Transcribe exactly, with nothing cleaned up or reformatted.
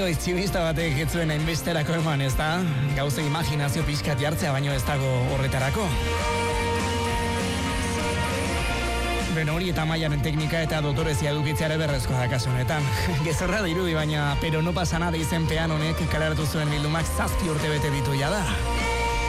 inoiz tximista batek ez zuen hainbesterako eman, ez da? Gauza imaginazio pixkat jartzea baino ez dago horretarako. Ben hori eta Maiaren teknika eta dotorezia edukitzeare berrezkoa da kasu honetan. Gezorra da irudi, baina pero no pasa nada izenpean honek kaleratu zuen bildumak zazpi urte bete ditu jada.